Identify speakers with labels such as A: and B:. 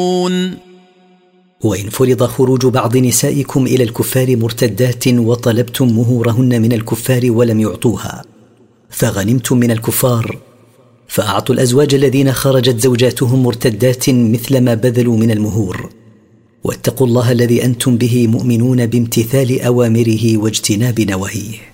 A: وإن فرض خروج بعض نسائكم إلى الكفار مرتدات وطلبتم مهورهن من الكفار ولم يعطوها فغنمتم من الكفار فأعطوا الأزواج الذين خرجت زوجاتهم مرتدات مثل ما بذلوا من المهور، واتقوا الله الذي أنتم به مؤمنون بامتثال أوامره واجتناب نواهيه.